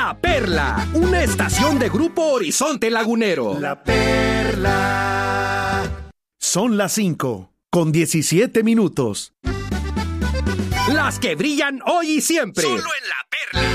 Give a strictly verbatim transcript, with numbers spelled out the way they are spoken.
La Perla, una estación de Grupo Horizonte Lagunero. La Perla. Son las cinco, con diecisiete minutos. Las que brillan hoy y siempre. Solo en La